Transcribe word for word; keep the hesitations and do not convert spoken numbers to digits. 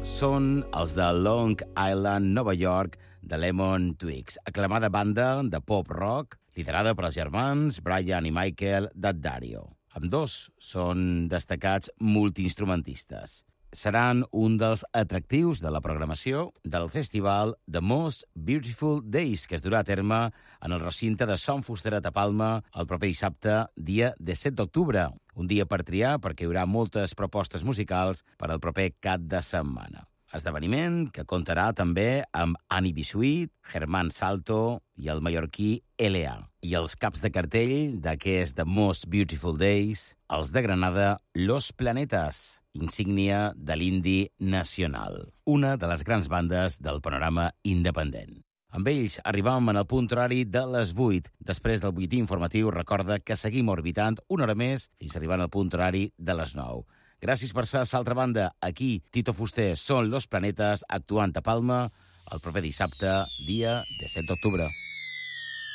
són els de Long Island, Nova York, de Lemon Twigs, aclamada banda de pop-rock liderada per els germans Brian i Michael Daddario. Ambdós són destacats multiinstrumentistes. Seran un dels atractius de la programació del festival The Most Beautiful Days, que es durà a terme en el recinte de Son Fusteret a Palma el proper dissabte, dia disset d'octubre. Un dia per triar, perquè hi haurà moltes propostes musicals per al proper cap de setmana. Esdeveniment que comptarà també amb Annie B. Sweet, Germán Salto i el mallorquí L A. I els caps de cartell d'aquest The Most Beautiful Days, els de Granada, Los Planetas, insígnia de l'indie nacional, una de les grans bandes del panorama independent. Amb ells arribam en el punt horari de les vuit. Després del butlletí informatiu, recorda que seguim orbitant una hora més fins arribant al punt horari de les nou. Gràcies per ser a l'altra banda. Aquí, Tito Fuster, són Los Planetas, actuant a Palma el proper dissabte, dia disset d'octubre.